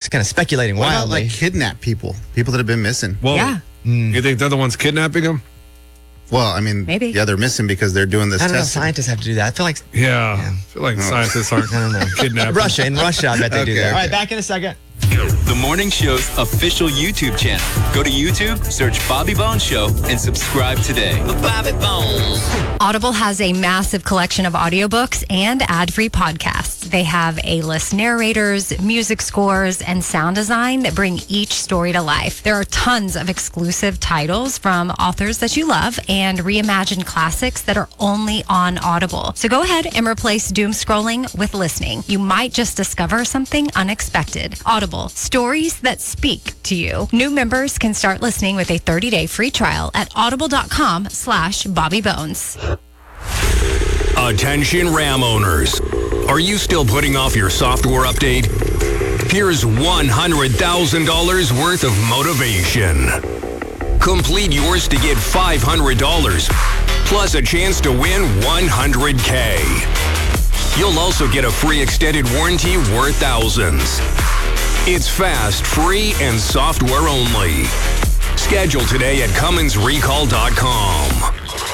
kind of speculating What about, wildly. like, kidnap people that have been missing? Well, Yeah. you think they're the ones kidnapping them? Well, I mean, Maybe. yeah, they're missing because they're doing this I don't know. test. Scientists have to do that. I feel like Yeah. I feel like scientists aren't I don't know. kidnapping. In Russia, I bet they do Okay, that. All right, okay. back in a second. The morning show's official YouTube channel. Go to YouTube, search Bobby Bones Show, and subscribe today. Bobby Bones. Audible has a massive collection of audiobooks and ad-free podcasts. They have A-list narrators, music scores, and sound design that bring each story to life. There are tons of exclusive titles from authors that you love and reimagined classics that are only on Audible. So go ahead and replace doom scrolling with listening. You might just discover something unexpected. Audible, stories that speak to you. New members can start listening with a 30-day free trial at audible.com/BobbyBones. Attention Ram owners. Are you still putting off your software update? Here's $100,000 worth of motivation. Complete yours to get $500, plus a chance to win $100K. You'll also get a free extended warranty worth thousands. It's fast, free, and software only. Schedule today at CumminsRecall.com.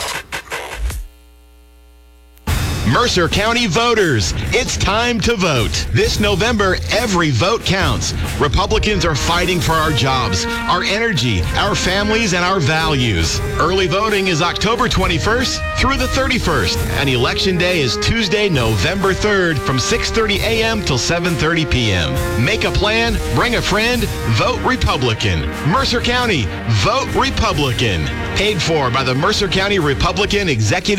Mercer County voters, it's time to vote. This November, every vote counts. Republicans are fighting for our jobs, our energy, our families, and our values. Early voting is October 21st through the 31st, and Election Day is Tuesday, November 3rd from 6:30 a.m. till 7:30 p.m. Make a plan, bring a friend, vote Republican. Mercer County, vote Republican. Paid for by the Mercer County Republican Executive